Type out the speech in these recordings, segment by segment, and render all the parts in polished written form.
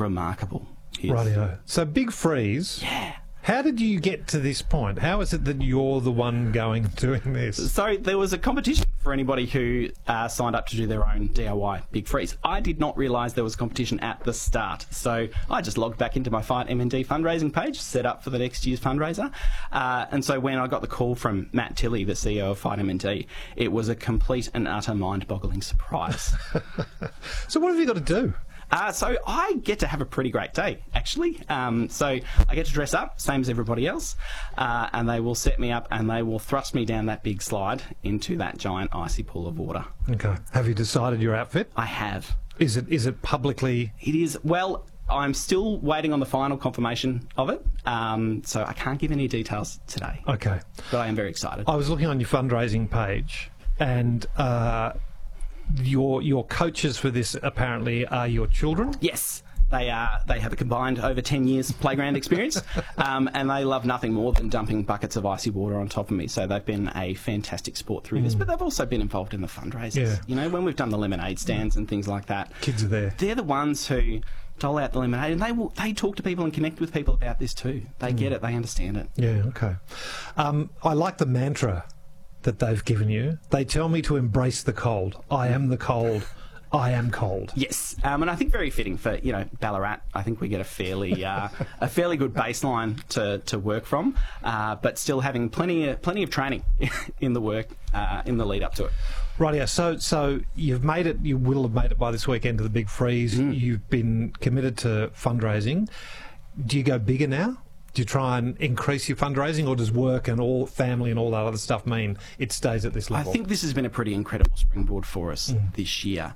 remarkable. Rightio. So Big Freeze. Yeah. How did you get to this point? How is it that you're the one doing this? So there was a competition for anybody who signed up to do their own DIY Big Freeze. I did not realise there was a competition at the start, so I just logged back into my Fight MND fundraising page, set up for the next year's fundraiser, and so when I got the call from Matt Tilley, the CEO of Fight MND, it was a complete and utter mind-boggling surprise. So what have you got to do? So I get to have a pretty great day, actually. So I get to dress up, same as everybody else, and they will set me up and they will thrust me down that big slide into that giant icy pool of water. Okay. Have you decided your outfit? I have. Is it publicly? It is. Well, I'm still waiting on the final confirmation of it, so I can't give any details today. Okay. But I am very excited. I was looking on your fundraising page, and your coaches for this apparently are your children? Yes. They have a combined over 10 years playground experience, and they love nothing more than dumping buckets of icy water on top of me. So they've been a fantastic sport through this, but they've also been involved in the fundraisers. Yeah. You know, when we've done the lemonade stands and things like that. Kids are there. They're the ones who dole out the lemonade, and they talk to people and connect with people about this too. They get it, they understand it. Yeah, okay. I like the mantra that they've given you. They tell me to embrace the cold. I am the cold. I am cold. Yes, and I think very fitting for Ballarat. I think we get a fairly good baseline to work from, but still having plenty of training in the work in the lead up to it. Rightio. So you've made it. You will have made it by this weekend to the Big Freeze. You've been committed to fundraising. Do you go bigger now? Do you try and increase your fundraising, or does work and all family and all that other stuff mean it stays at this level? I think this has been a pretty incredible springboard for us this year.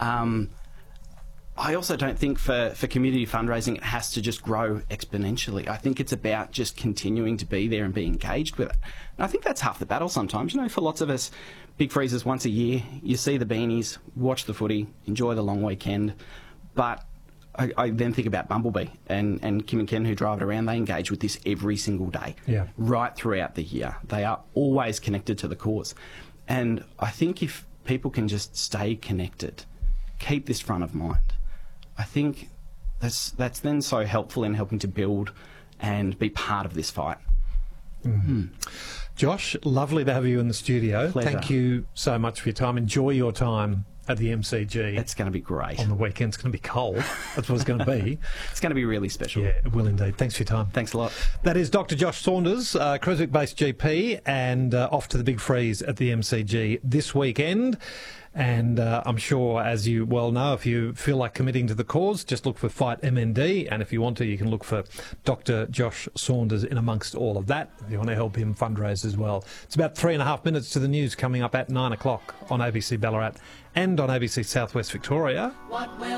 I also don't think for community fundraising it has to just grow exponentially. I think it's about just continuing to be there and be engaged with it. And I think that's half the battle sometimes. You know, for lots of us, Big Freezes once a year, you see the beanies, watch the footy, enjoy the long weekend, but I then think about Bumblebee and Kim and Ken who drive it around. They engage with this every single day, right throughout the year. They are always connected to the cause. And I think if people can just stay connected, keep this front of mind, I think that's then so helpful in helping to build and be part of this fight. Josh, lovely to have you in the studio. Pleasure. Thank you so much for your time. Enjoy your time at the MCG. It's going to be great. On the weekend, it's going to be cold. That's what it's going to be. It's going to be really special. Yeah, it will indeed. Thanks for your time. Thanks a lot. That is Dr. Josh Saunders, Creswick-based GP, and off to the Big Freeze at the MCG this weekend. And I'm sure, as you well know, if you feel like committing to the cause, just look for Fight MND. And if you want to, you can look for Dr. Josh Saunders in amongst all of that, if you want to help him fundraise as well. It's about 3.5 minutes to the news coming up at 9 o'clock on ABC Ballarat and on ABC Southwest Victoria.